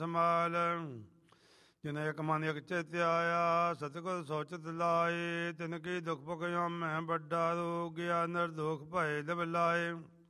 ਸੰਭਾਲ। ਜਿਨ ਇੱਕ ਮਨ ਇੱਕ ਚਿਤ ਆਇਆ, ਸਤਿਗੁਰ ਸੋਚਿਤ ਲਾਏ। ਤਿਨ ਕੀ ਦੁਖ ਭੁਖ ਮੈਂ ਵੱਡਾ ਰੋਗਿਆ, ਨਿਰਦੋਖ ਭਏ ਲਿਵ ਲਾਏ।